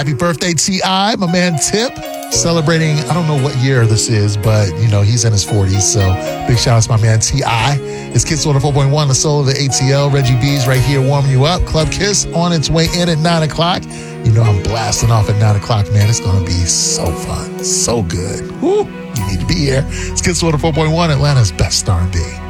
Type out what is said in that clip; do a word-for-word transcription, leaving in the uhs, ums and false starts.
Happy birthday, T I, my man Tip. Celebrating, I don't know what year this is, but, you know, he's in his forties. So big shout out to my man T I. It's Kiss one oh four point one, the soul of the A T L. Reggie B's right here warming you up. Club Kiss on its way in at nine o'clock. You know I'm blasting off at nine o'clock, man. It's going to be so fun, so good. Woo, you need to be here. It's Kiss one oh four point one, Atlanta's best R and B.